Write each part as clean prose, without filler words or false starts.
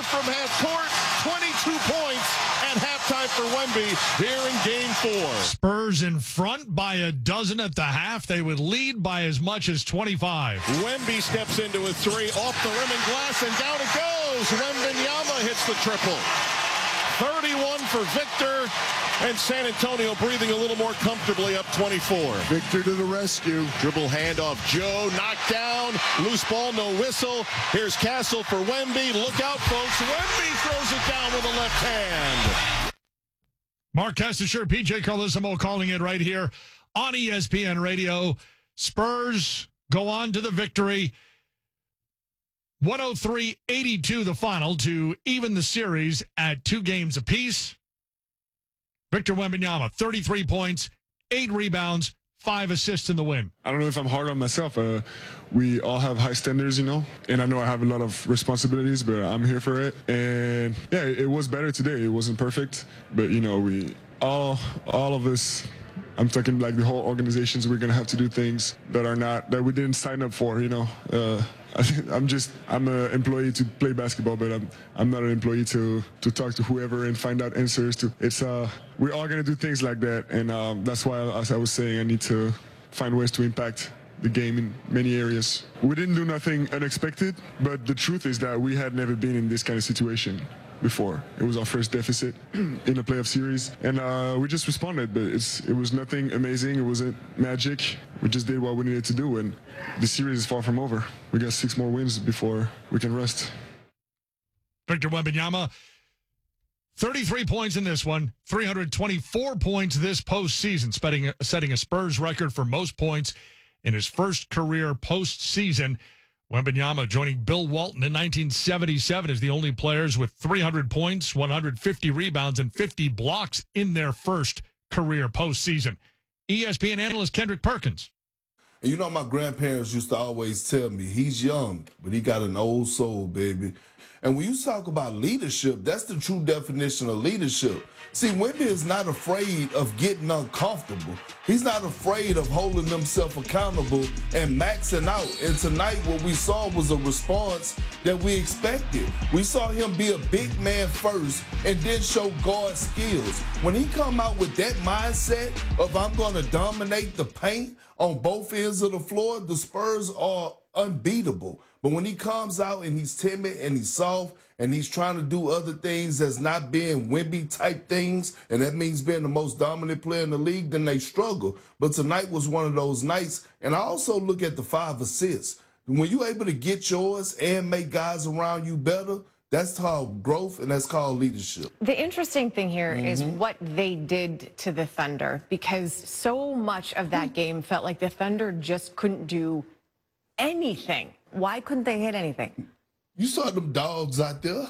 from half court. 22 points at halftime for Wemby here in Game 4. Spurs in front by a dozen at the half. They would lead by as much as 25. Wemby steps into a three, off the rim and glass, and down it goes. Wembanyama hits the triple. 31 for Victor, and San Antonio breathing a little more comfortably, up 24. Victor to the rescue. Dribble handoff, Joe, knocked down, loose ball, no whistle. Here's Castle for Wemby. Look out, folks. Wemby throws it down with a left hand. Mark Kestecher, PJ Carlissimo calling it right here on ESPN Radio. Spurs go on to the victory. 103-82 the final to even the series at 2 games apiece. Victor Wembanyama, 33 points, 8 rebounds, 5 assists in the win. I don't know if I'm hard on myself. We all have high standards, you know, and I know I have a lot of responsibilities, but I'm here for it. And yeah, it was better today. It wasn't perfect, but you know, we all of us, I'm talking like the whole organizations, we're gonna have to do things that we didn't sign up for, you know. I'm an employee to play basketball, but I'm not an employee to talk to whoever and find out answers to. We're all gonna do things like that, and that's why, as I was saying, I need to find ways to impact the game in many areas. We didn't do nothing unexpected, but the truth is that we had never been in this kind of situation before. It was our first deficit in a playoff series, and we just responded, but it was nothing amazing. It wasn't magic. We just did what we needed to do, and the series is far from over. We got 6 more wins before we can rest. Victor Wembanyama, 33 points in this one, 324 points this postseason, setting a Spurs record for most points in his first career postseason. Wembanyama joining Bill Walton in 1977 as the only players with 300 points, 150 rebounds, and 50 blocks in their first career postseason. ESPN analyst Kendrick Perkins. You know, my grandparents used to always tell me, he's young, but he got an old soul, baby. And when you talk about leadership, that's the true definition of leadership. See, Wemby is not afraid of getting uncomfortable. He's not afraid of holding himself accountable and maxing out. And tonight, what we saw was a response that we expected. We saw him be a big man first and then show guard skills. When he come out with that mindset of I'm going to dominate the paint on both ends of the floor, the Spurs are unbeatable. But when he comes out and he's timid and he's soft and he's trying to do other things that's not being Wemby type things, and that means being the most dominant player in the league, then they struggle. But tonight was one of those nights. And I also look at the 5 assists. When you're able to get yours and make guys around you better, that's called growth, and that's called leadership. The interesting thing here is what they did to the Thunder, because so much of that game felt like the Thunder just couldn't do anything. Why couldn't they hit anything? You saw them dogs out there.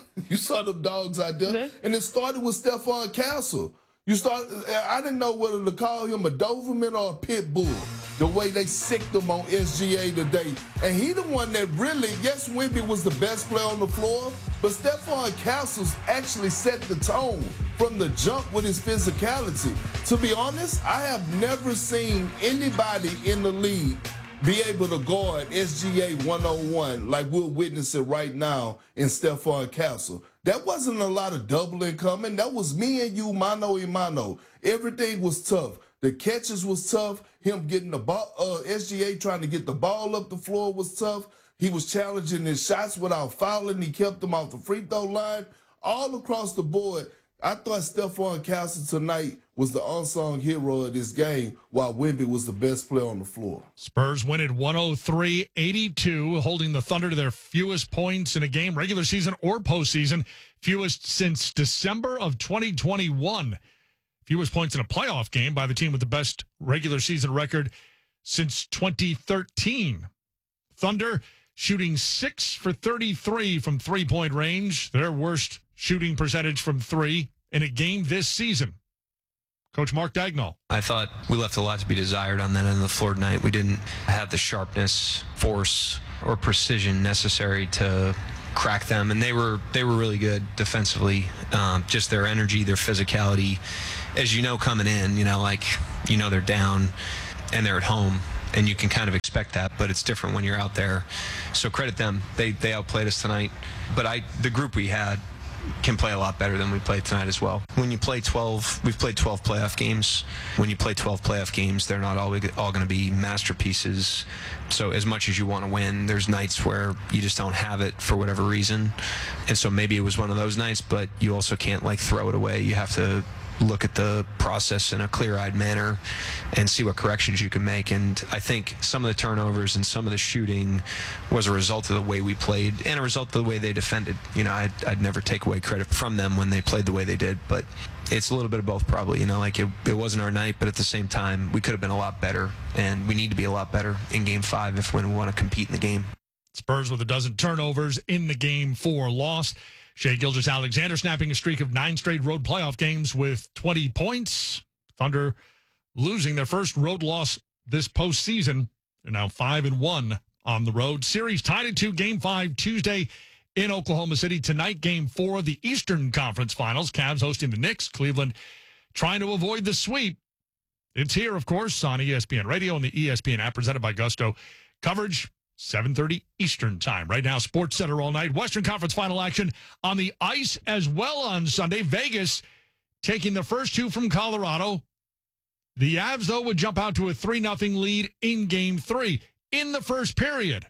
And it started with Stephon Castle. I didn't know whether to call him a Doberman or a pit bull, the way they sicked him on SGA today. And he the one that really, yes, Wemby was the best player on the floor, but Stephon Castle actually set the tone from the jump with his physicality. To be honest, I have never seen anybody in the league be able to guard SGA 101 like we're witnessing right now in Stephon Castle. That wasn't a lot of doubling coming. That was me and you, mano y mano. Everything was tough. The catches was tough. Him getting the ball, SGA trying to get the ball up the floor was tough. He was challenging his shots without fouling. He kept them off the free throw line. All across the board, I thought Stephon Castle tonight was the unsung hero of this game, while Wemby was the best player on the floor. Spurs win at 103-82, holding the Thunder to their fewest points in a game, regular season or postseason, fewest since December of 2021. Fewest points in a playoff game by the team with the best regular season record since 2013. Thunder shooting 6 for 33 from three-point range, their worst shooting percentage from 3 in a game this season. Coach Mark Daigneault. I thought we left a lot to be desired on that end of the floor tonight. We didn't have the sharpness, force, or precision necessary to crack them, and they were really good defensively. Just their energy, their physicality, as you know, coming in, they're down and they're at home. and you can kind of expect that, but it's different when you're out there. So credit them. They outplayed us tonight. But the group we had can play a lot better than we played tonight as well. When you play 12, we've played 12 playoff games. When you play 12 playoff games, they're not all going to be masterpieces. So as much as you want to win, there's nights where you just don't have it for whatever reason. And so maybe it was one of those nights, but you also can't like throw it away. You have to look at the process in a clear-eyed manner and see what corrections you can make. And I think some of the turnovers and some of the shooting was a result of the way we played and a result of the way they defended. You know, I'd never take away credit from them when they played the way they did, but it's a little bit of both probably. You know, like it wasn't our night, but at the same time, we could have been a lot better, and we need to be a lot better in Game 5 when we want to compete in the game. Spurs with a dozen turnovers in the Game 4 loss. Shai Gilgeous-Alexander snapping a streak of 9 straight road playoff games with 20 points. Thunder losing their first road loss this postseason. They're now 5-1 on the road. Series tied at 2, Game 5 Tuesday in Oklahoma City. Tonight, Game 4 of the Eastern Conference Finals. Cavs hosting the Knicks. Cleveland trying to avoid the sweep. It's here, of course, on ESPN Radio and the ESPN app, presented by Gusto. Coverage 7:30 Eastern time. Right now, Sports Center all night. Western Conference final action on the ice as well on Sunday. Vegas taking the first 2 from Colorado. The Avs, though, would jump out to a 3-0 lead in Game 3 in the first period.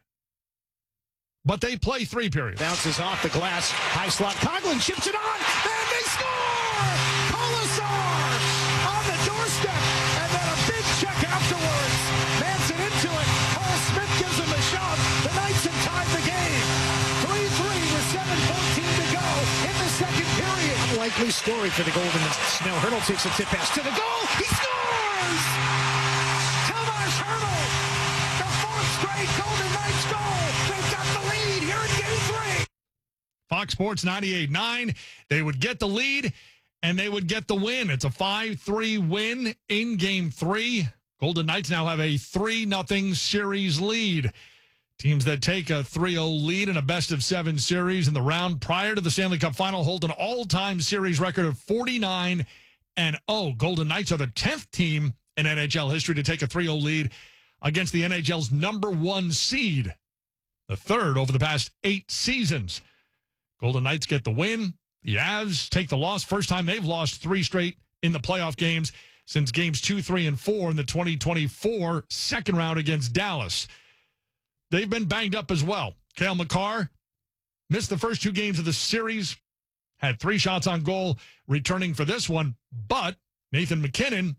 But they play 3 periods. Bounces off the glass. High slot. Coughlin chips it on, and they score! Colasar on the doorstep, and then a big check afterwards. Manson into it. Paul Smith gives him a shove. The Knights have tied the game. 3-3 with 7:14 to go in the second period. Unlikely story for the Golden Knights. Now Hurdle takes a tip pass to the goal. He scores! Tomas Hurdle, the 4th straight Golden Knights goal. They've got the lead here in Game 3. Fox Sports 98.9. They would get the lead, and they would get the win. It's a 5-3 win in Game 3. Golden Knights now have a 3-0 series lead. Teams that take a 3-0 lead in a best-of-7 series in the round prior to the Stanley Cup Final hold an all-time series record of 49-0. Golden Knights are the 10th team in NHL history to take a 3-0 lead against the NHL's #1 seed, the 3rd over the past 8 seasons. Golden Knights get the win. The Avs take the loss. First time they've lost 3 straight in the playoff games since games 2, 3, and 4 in the 2024 second round against Dallas. They've been banged up as well. Cale Makar missed the first 2 games of the series, had 3 shots on goal returning for this one, but Nathan MacKinnon,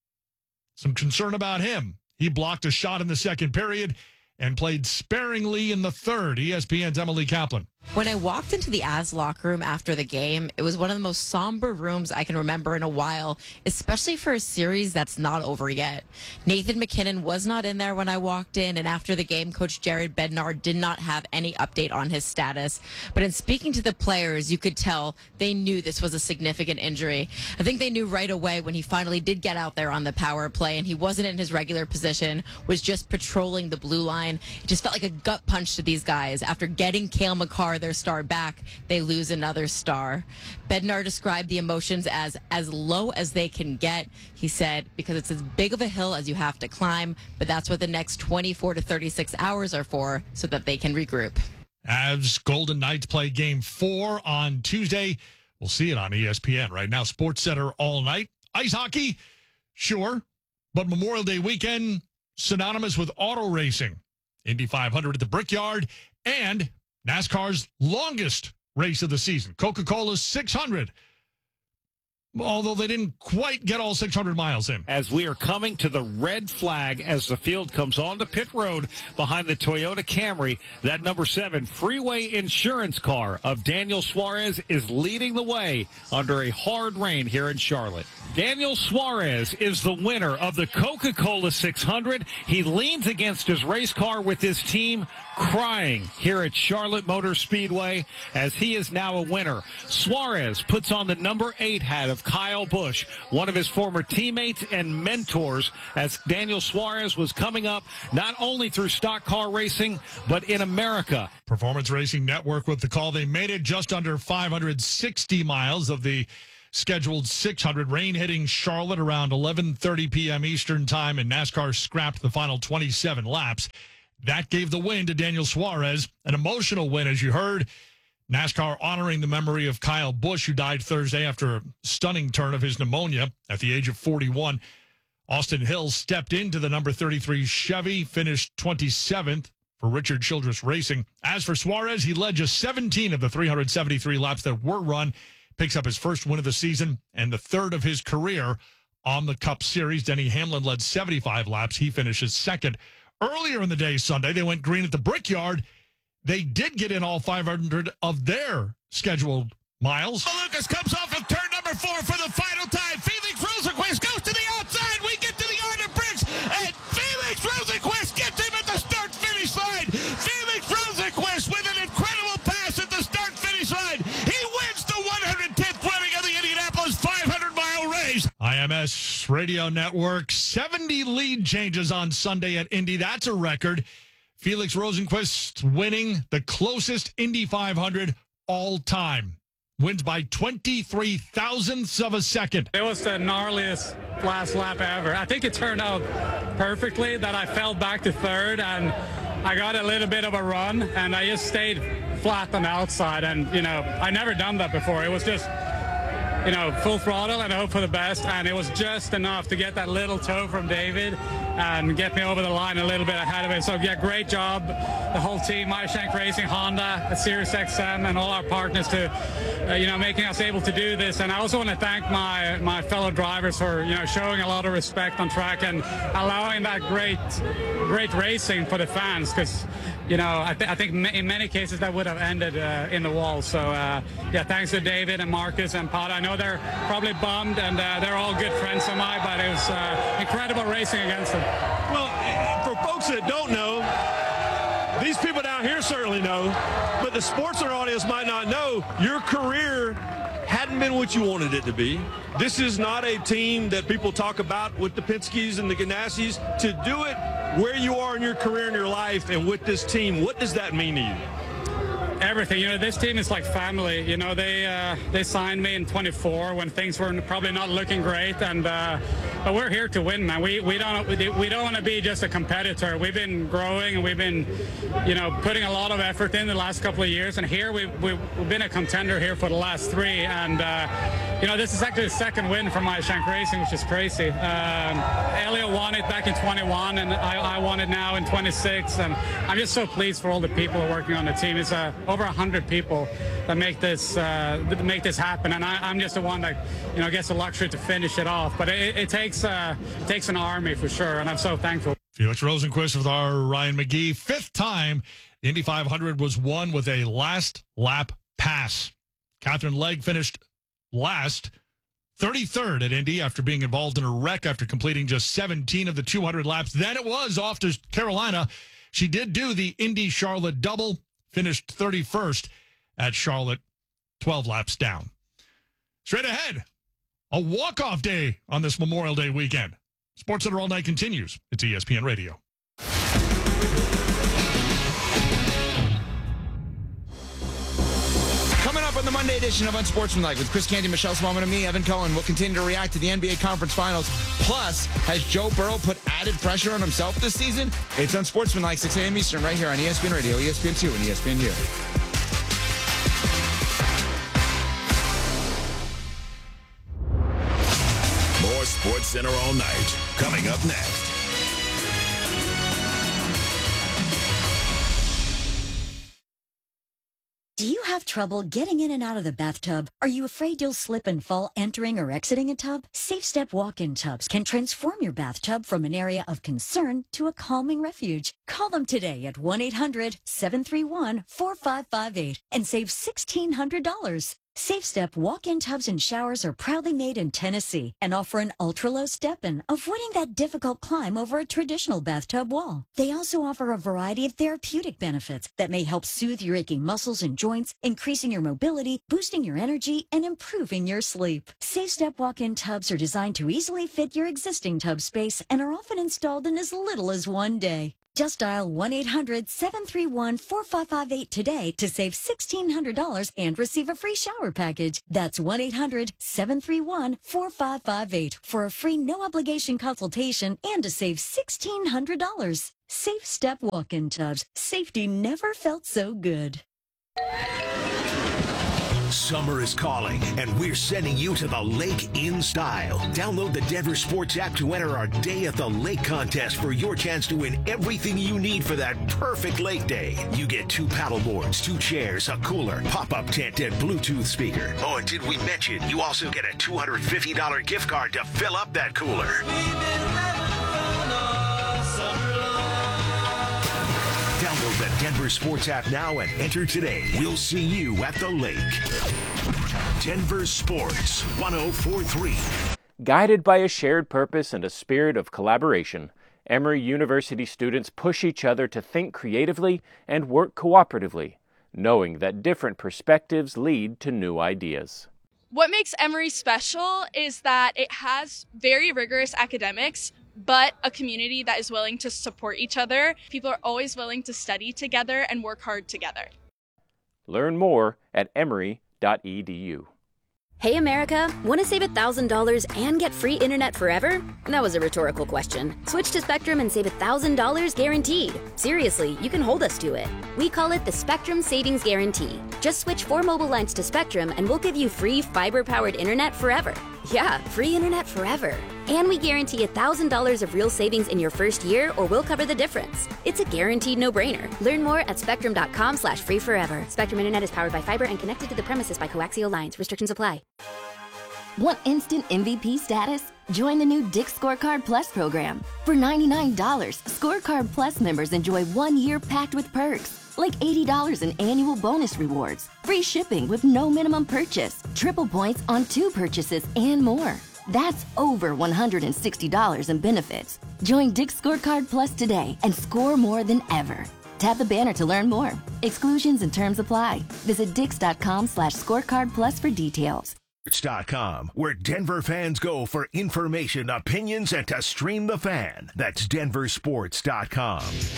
some concern about him. He blocked a shot in the second period and played sparingly in the third. ESPN's Emily Kaplan. When I walked into the Avs locker room after the game, it was one of the most somber rooms I can remember in a while, especially for a series that's not over yet. Nathan MacKinnon was not in there when I walked in, and after the game, Coach Jared Bednar did not have any update on his status. But in speaking to the players, you could tell they knew this was a significant injury. I think they knew right away when he finally did get out there on the power play, and he wasn't in his regular position, was just patrolling the blue line. It just felt like a gut punch to these guys. After getting Cale Makar, their star, back, they lose another star. Bednar described the emotions as low as they can get. He said, because it's as big of a hill as you have to climb, but that's what the next 24 to 36 hours are for, so that they can regroup. Avs Golden Knights play Game 4 on Tuesday. We'll see it on ESPN. Right now, Sports Center all night. Ice hockey, sure, but Memorial Day weekend synonymous with auto racing. Indy 500 at the Brickyard, and NASCAR's longest race of the season, Coca-Cola's 600. Although they didn't quite get all 600 miles in. As we are coming to the red flag as the field comes onto pit road behind the Toyota Camry, that number 7 Freeway Insurance car of Daniel Suarez is leading the way under a hard rain here in Charlotte. Daniel Suarez is the winner of the Coca-Cola 600. He leans against his race car with his team, crying here at Charlotte Motor Speedway as he is now a winner. Suarez puts on the number 8 hat of Kyle Busch, one of his former teammates and mentors, as Daniel Suarez was coming up not only through stock car racing, but in America. Performance Racing Network with the call. They made it just under 560 miles of the scheduled 600. Rain hitting Charlotte around 11:30 p.m. Eastern time, and NASCAR scrapped the final 27 laps. That gave the win to Daniel Suarez, an emotional win, as you heard. NASCAR honoring the memory of Kyle Busch, who died Thursday after a stunning turn of his pneumonia at the age of 41. Austin Hill stepped into the number 33 Chevy, finished 27th for Richard Childress Racing. As for Suarez, he led just 17 of the 373 laps that were run, picks up his first win of the season and the third of his career on the Cup Series. Denny Hamlin led 75 laps. He finishes second. Earlier in the day Sunday, they went green at the Brickyard. They did get in all 500 of their scheduled miles. Lucas comes off of turn number 4 for the final time. Felix Rosenqvist goes to the outside. We get to the Arden Bricks, and Felix Rosenqvist gets him at the start-finish line. Felix Rosenqvist with an incredible pass at the start-finish line. He wins the 110th running of the Indianapolis 500-mile race. IMS Radio Network, 70 lead changes on Sunday at Indy. That's a record. Felix Rosenqvist winning the closest Indy 500 all time. Wins by 23 thousandths of a second. It was the gnarliest last lap ever. I think it turned out perfectly that I fell back to third and I got a little bit of a run and I just stayed flat on the outside. And, I never done that before. It was just, full throttle and hope for the best. And it was just enough to get that little toe from David and get me over the line a little bit ahead of it. So, yeah, great job, the whole team, Meyershank Racing, Honda, SiriusXM, and all our partners to, making us able to do this. And I also want to thank my fellow drivers for, showing a lot of respect on track and allowing that great racing for the fans because, I think in many cases that would have ended in the wall. So, thanks to David and Marcus and Pat. I know they're probably bummed, and they're all good friends of mine, but it was incredible racing against them. Well, for folks that don't know, these people down here certainly know, but the sportsman audience might not know, your career hadn't been what you wanted it to be. This is not a team that people talk about with the Penske's and the Ganassis. To do it where you are in your career and your life and with this team, what does that mean to you? Everything. This team is like family. They signed me in 24 when things were probably not looking great, and but we're here to win, man. We don't want to be just a competitor. We've been growing and we've been, putting a lot of effort in the last couple of years, and here we've been a contender here for the last 3, and this is actually the second win for Meyershank Racing, which is crazy. Elliot won it back in 21, and I won it now in 26, and I'm just so pleased for all the people working on the team. It's over 100 people that make this happen, and I'm just the one that gets the luxury to finish it off. But it takes an army for sure, and I'm so thankful. Felix Rosenqvist with our Ryan McGee. 5th time the Indy 500 was won with a last lap pass. Catherine Legg finished last, 33rd at Indy after being involved in a wreck after completing just 17 of the 200 laps. Then it was off to Carolina. She did do the Indy-Charlotte double, finished 31st at Charlotte, 12 laps down. Straight ahead, a walk-off day on this Memorial Day weekend. SportsCenter All Night continues. It's ESPN Radio. Coming up on the Monday edition of Unsportsmanlike with Chris Canty, Michelle Smallman, and me, Evan Cohen. We'll continue to react to the NBA Conference Finals. Plus, has Joe Burrow put added pressure on himself this season? It's Unsportsmanlike, 6 a.m. Eastern, right here on ESPN Radio, ESPN2, and ESPN2. More SportsCenter All Night, coming up next. Do you have trouble getting in and out of the bathtub? Are you afraid you'll slip and fall entering or exiting a tub? SafeStep walk-in tubs can transform your bathtub from an area of concern to a calming refuge. Call them today at 1-800-731-4558 and save $1,600. SafeStep walk-in tubs and showers are proudly made in Tennessee and offer an ultra-low step-in, avoiding that difficult climb over a traditional bathtub wall. They also offer a variety of therapeutic benefits that may help soothe your aching muscles and joints, increasing your mobility, boosting your energy, and improving your sleep. SafeStep walk-in tubs are designed to easily fit your existing tub space and are often installed in as little as 1 day. Just dial 1-800-731-4558 today to save $1,600 and receive a free shower package. That's 1-800-731-4558 for a free no-obligation consultation and to save $1,600. Safe Step walk-in tubs. Safety never felt so good. Summer is calling, and we're sending you to the lake in style. Download the Denver Sports app to enter our Day at the Lake contest for your chance to win everything you need for that perfect lake day. You get 2 paddle boards, 2 chairs, a cooler, pop-up tent, and Bluetooth speaker. Oh, and did we mention you also get a $250 gift card to fill up that cooler? Download the Denver Sports app now and enter today. We'll see you at the lake. Denver Sports 1043. Guided by a shared purpose and a spirit of collaboration, Emory University students push each other to think creatively and work cooperatively, knowing that different perspectives lead to new ideas. What makes Emory special is that it has very rigorous academics, but a community that is willing to support each other. People are always willing to study together and work hard together. Learn more at emory.edu. Hey America, want to save $1,000 and get free internet forever? That was a rhetorical question. Switch to Spectrum and save $1,000 guaranteed. Seriously, you can hold us to it. We call it the Spectrum Savings Guarantee. Just switch 4 mobile lines to Spectrum and we'll give you free fiber-powered internet forever. Yeah, free internet forever. And we guarantee $1,000 of real savings in your first year or we'll cover the difference. It's a guaranteed no-brainer. Learn more at spectrum.com/free forever. Spectrum Internet is powered by fiber and connected to the premises by coaxial lines. Restrictions apply. Want instant MVP status? Join the new Dick's Scorecard Plus program. For $99, Scorecard Plus members enjoy 1 year packed with perks, like $80 in annual bonus rewards, free shipping with no minimum purchase, triple points on 2 purchases, and more. That's over $160 in benefits. Join Dick's Scorecard Plus today and score more than ever. Tap the banner to learn more. Exclusions and terms apply. Visit dix.com/scorecardplus for details. Sports.com, where Denver fans go for information, opinions, and to stream the fan. That's denversports.com.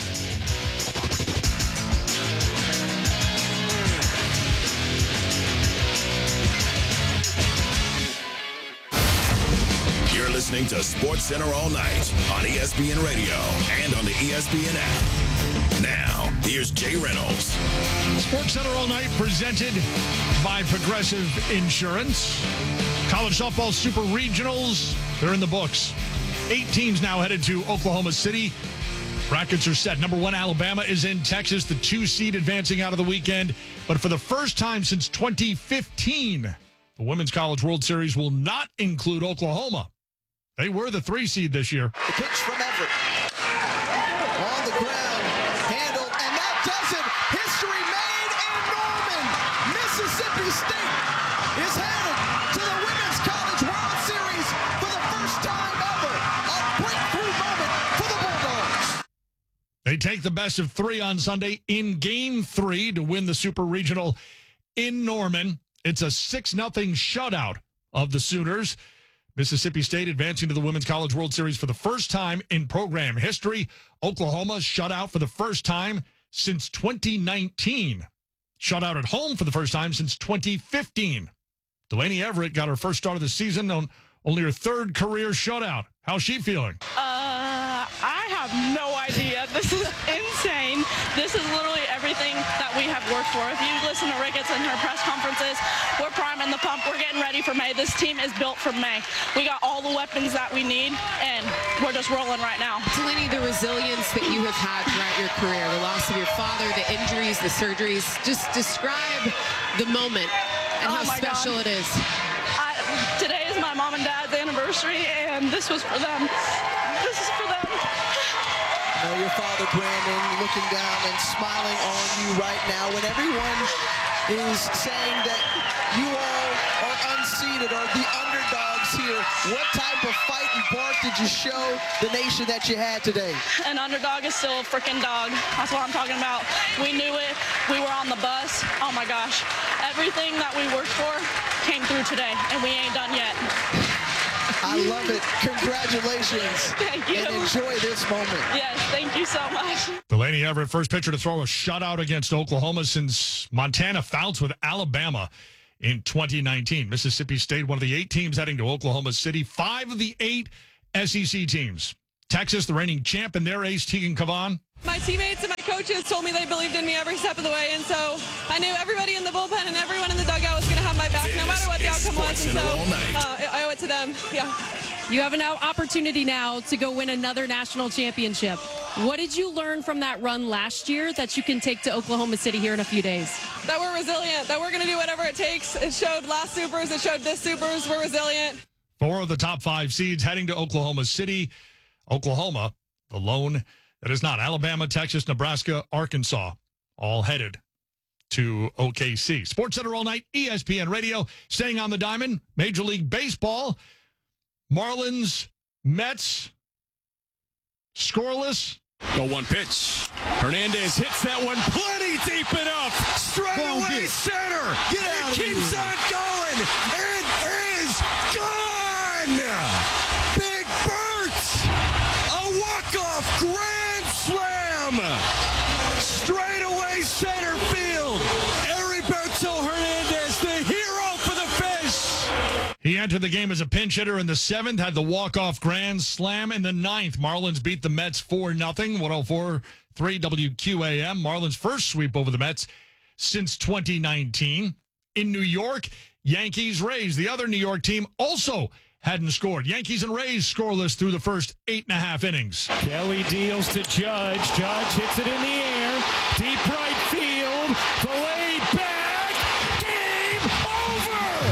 You're listening to Sports Center all night on ESPN Radio and on the ESPN app. Now, here's Jay Reynolds. Sports Center all night presented by Progressive Insurance. College softball super regionals, they're in the books. 8 teams now headed to Oklahoma City. Brackets are set. Number 1, Alabama is in Texas, the 2 seed advancing out of the weekend. But for the first time since 2015, the Women's College World Series will not include Oklahoma. They were the 3 seed this year. The pitch from Everett. On the ground, handled, and that does it. History made in Norman. Mississippi State is headed to the Women's College World Series for the first time ever. A breakthrough moment for the Bulldogs. They take the best of 3 on Sunday in Game 3 to win the Super Regional in Norman. It's a 6-0 shutout of the Sooners. Mississippi State advancing to the Women's College World Series for the first time in program history. Oklahoma shut out for the first time since 2019. Shut out at home for the first time since 2015. Delaney Everett got her first start of the season on only her 3rd career shutout. How's she feeling? I have no idea. This is insane. This is literally everything that we have worked for. If you listen to Ricketts and her press conferences, we're priming the pump. We're getting ready for May. This team is built for May. We got all the weapons that we need, and we're just rolling right now. Delaney, the resilience that you have had throughout your career, the loss of your father, the injuries, the surgeries, just describe the moment and how special it is. Today is my mom and dad's anniversary, and this was for them. This is for them. I know your father, Brandon, looking down and smiling on you right now when everyone is saying that you all are unseated, or the underdogs here. What type of fight and bark did you show the nation that you had today? An underdog is still a freaking dog. That's what I'm talking about. We knew it. We were on the bus. Oh, my gosh. Everything that we worked for came through today, and we ain't done yet. I love it. Congratulations. Thank you. And enjoy this moment. Yes, thank you so much. Delaney Everett, first pitcher to throw a shutout against Oklahoma since Montana fouls with Alabama in 2019. Mississippi State, one of the 8 teams heading to Oklahoma City. 5 of the 8 SEC teams. Texas, the reigning champ, and their ace, Tegan Cavan. My teammates and my coaches told me they believed in me every step of the way, and so I knew everybody in the bullpen and everyone in the dugout was going to have my back no matter what the outcome was, and so I owe it to them. Yeah. You have an opportunity now to go win another national championship. What did you learn from that run last year that you can take to Oklahoma City here in a few days? That we're resilient, that we're going to do whatever it takes. It showed last Supers, it showed this Supers. We're resilient. 4 of the top 5 seeds heading to Oklahoma City. Oklahoma, the lone that is not. Alabama, Texas, Nebraska, Arkansas, all headed to OKC. SportsCenter all night, ESPN Radio. Staying on the diamond, Major League Baseball. Marlins, Mets, scoreless. The 1 pitch. Hernandez hits that one plenty deep enough. Straight away center. It keeps on going. It is gone. Big Bert. A walk-off grand slam. Straight away center field. Heriberto Hernandez, the hero for the fish. He entered the game as a pinch hitter in the 7th, had the walk-off grand slam in the 9th. Marlins beat the Mets 4-0, 104-3 WQAM. Marlins' first sweep over the Mets since 2019. In New York, Yankees-Rays, the other New York team, also hadn't scored. Yankees and Rays scoreless through the first 8.5 innings. Kelly deals to Judge. Judge hits it in the air. Deep right field. Delayed back. Game over.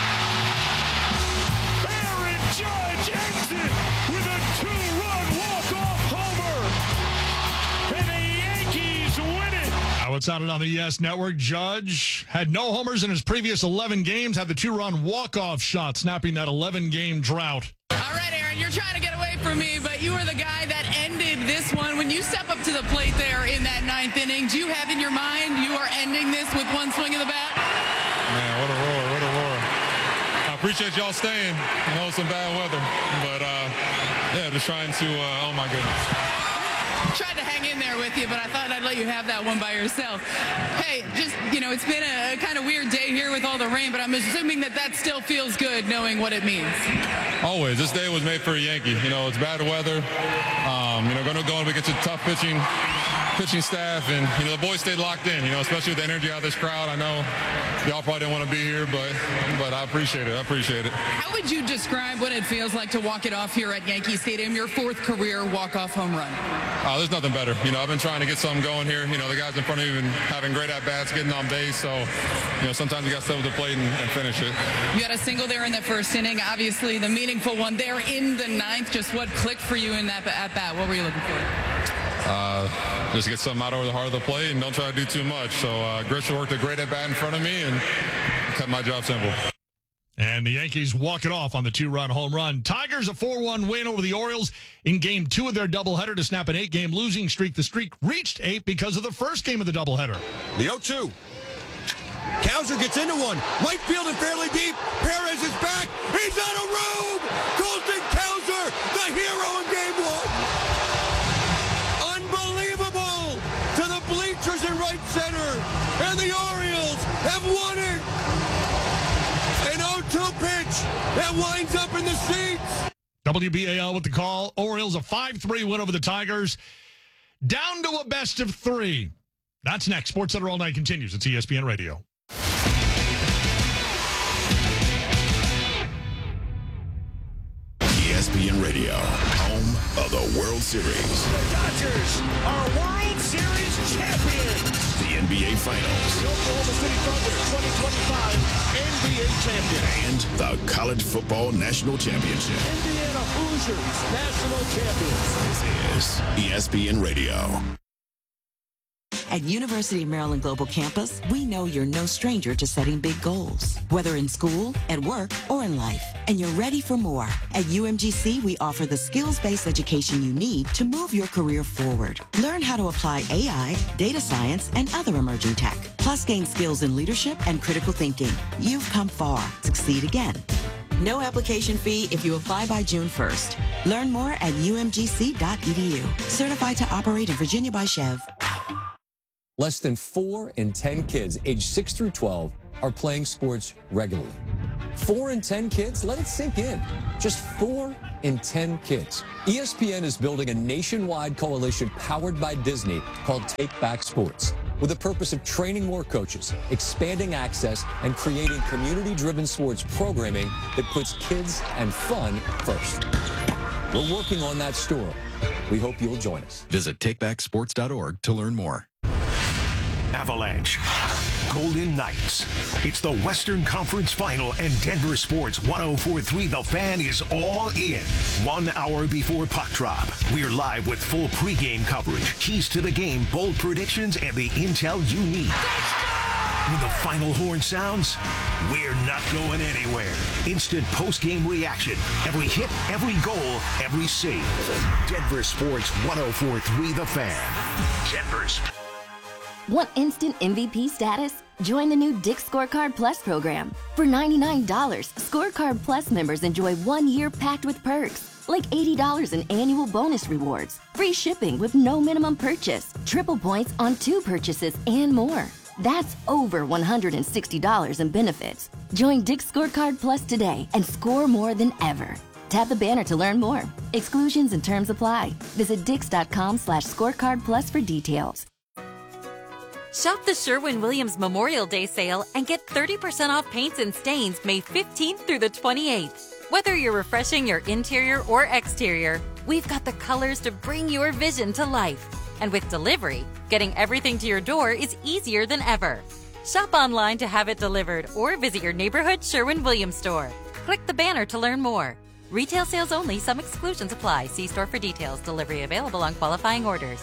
Aaron Judge ends it with a 2-run walk-off homer. And the Yankees win it. How it sounded on the Yes Network. Judge had no homers in his previous 11 games, had the 2-run walk-off shot, snapping that 11-game drought. All right, Aaron, you're trying to get away from me, but you were the guy that ended this one. When you step up to the plate there in that 9th inning, do you have in your mind you are ending this with one swing of the bat? Man, what a roar, what a roar. I appreciate y'all staying. I know it's some bad weather, but yeah, just trying to, oh my goodness. Tried to hang in there with you, but I thought I'd let you have that one by yourself. Hey, just, you know, it's been a kind of weird day here with all the rain, but I'm assuming that that still feels good knowing what it means. Always. This day was made for a Yankee. You know, it's bad weather. You know, going up against a tough pitching staff, and, you know, the boys stayed locked in, you know, especially with the energy out of this crowd. I know y'all probably didn't want to be here, but I appreciate it. I appreciate it. How would you describe what it feels like to walk it off here at Yankee Stadium, your 4th career walk-off home run? There's nothing better. You know, I've been trying to get something going here. You know, the guys in front of me have been having great at-bats, getting on base. So, you know, sometimes you got to step up the plate and finish it. You had a single there in that 1st inning. Obviously, the meaningful one there in the 9th. Just what clicked for you in that at-bat? What were you looking for? Just get something out over the heart of the plate and don't try to do too much. So, Grisham worked a great at-bat in front of me and kept my job simple. And the Yankees walk it off on the 2-run home run. Tigers a 4-1 win over the Orioles in Game 2 of their doubleheader to snap an 8-game losing streak. The streak reached 8 because of the first game of the doubleheader. The 0-2. Cowser gets into one. Right field and fairly deep. Perez is back. He's on a robe. Colton Cowser, the hero in Game 1. Unbelievable to the bleachers in right center. And the Orioles have won it. An 0-2 pitch that winds up in the seats. WBAL with the call. Orioles a 5-3 win over the Tigers. Down to a best of 3. That's next. SportsCenter All Night continues. It's ESPN Radio. ESPN Radio, home of the World Series. The Dodgers are World Series champions. The NBA Finals. The Oklahoma City Thunder 2025 NBA champion. And the College Football National Championship. Indiana Hoosiers national champions. This is ESPN Radio. At University of Maryland Global Campus, we know you're no stranger to setting big goals, whether in school, at work, or in life. And you're ready for more. At UMGC, we offer the skills-based education you need to move your career forward. Learn how to apply AI, data science, and other emerging tech. Plus gain skills in leadership and critical thinking. You've come far. Succeed again. No application fee if you apply by June 1st. Learn more at umgc.edu. Certified to operate in Virginia by Chev. Less than 4 in 10 kids aged 6 through 12 are playing sports regularly. 4 in 10 kids? Let it sink in. Just 4 in 10 kids. ESPN is building a nationwide coalition powered by Disney called Take Back Sports, with the purpose of training more coaches, expanding access, and creating community-driven sports programming that puts kids and fun first. We're working on that story. We hope you'll join us. Visit takebacksports.org to learn more. Avalanche, Golden Knights. It's the Western Conference Final, and Denver Sports 104.3 The Fan is all in. 1 hour before puck drop, we're live with full pregame coverage, keys to the game, bold predictions, and the intel you need. When the final horn sounds, we're not going anywhere. Instant post-game reaction. Every hit, every goal, every save. Denver Sports 104.3 The Fan. Denver's. Want instant MVP status? Join the new Dick's Scorecard Plus program. For $99, Scorecard Plus members enjoy 1 year packed with perks, like $80 in annual bonus rewards, free shipping with no minimum purchase, triple points on 2 purchases, and more. That's over $160 in benefits. Join Dick's Scorecard Plus today and score more than ever. Tap the banner to learn more. Exclusions and terms apply. Visit dix.com/scorecard plus for details. Shop the Sherwin-Williams Memorial Day sale and get 30% off paints and stains May 15th through the 28th. Whether you're refreshing your interior or exterior, we've got the colors to bring your vision to life. And with delivery, getting everything to your door is easier than ever. Shop online to have it delivered or visit your neighborhood Sherwin-Williams store. Click the banner to learn more. Retail sales only. Some exclusions apply. See store for details. Delivery available on qualifying orders.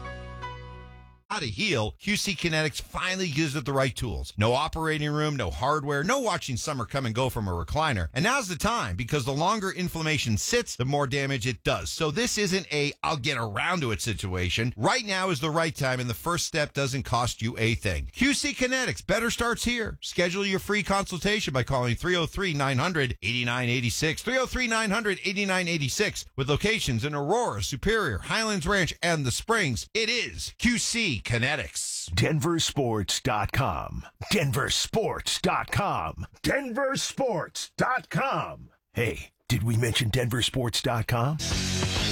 How to heal, QC Kinetics finally gives it the right tools. No operating room, no hardware, no watching summer come and go from a recliner. And now's the time, because the longer inflammation sits, the more damage it does. So this isn't a I'll get around to it situation. Right now is the right time, and the first step doesn't cost you a thing. QC Kinetics, better starts here. Schedule your free consultation by calling 303-900-8986. 303-900-8986 with locations in Aurora, Superior, Highlands Ranch, and the Springs. It is QC Kinetics. DenverSports.com. DenverSports.com. DenverSports.com. Hey, did we mention DenverSports.com?